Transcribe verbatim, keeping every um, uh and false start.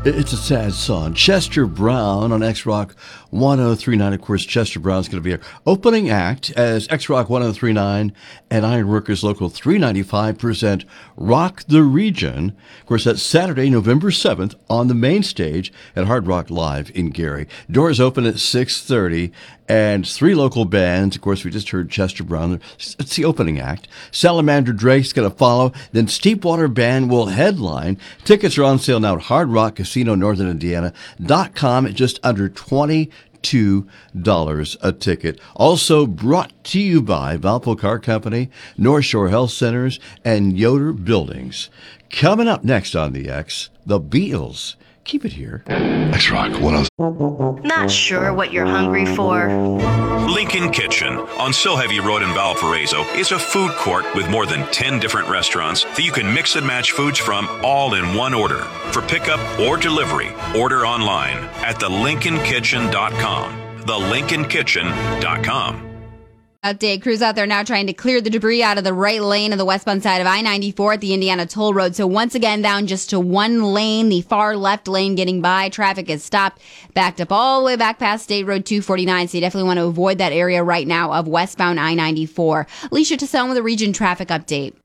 It's a sad song. Chester Brown on X-Rock ten thirty-nine. Of course, Chester Brown's going to be our opening act as X-Rock ten thirty-nine and Ironworkers Local three ninety-five present Rock the Region. Of course, that's Saturday, November seventh on the main stage at Hard Rock Live in Gary. Doors open at six thirty and three local bands. Of course, we just heard Chester Brown. It's the opening act. Salamander Drake's going to follow. Then Steepwater Band will headline. Tickets are on sale now at Hard Rock Casino Northern Indiana dot com at just under twenty-two dollars a ticket. Also brought to you by Valpo Car Company, North Shore Health Centers, and Yoder Buildings. Coming up next on the X, the Beatles. Keep it here. X-Rock ten. Not sure what you're hungry for? Lincoln Kitchen on Silheavy Road in Valparaiso is a food court with more than ten different restaurants that you can mix and match foods from all in one order. For pickup or delivery, order online at the lincoln kitchen dot com. the lincoln kitchen dot com. Update, crews out there now trying to clear the debris out of the right lane of the westbound side of I ninety-four at the Indiana Toll Road. So once again, down just to one lane, the far left lane getting by. Traffic is stopped, backed up all the way back past State Road two forty-nine. So you definitely want to avoid that area right now of westbound I ninety-four. Alicia Tassone with a region traffic update.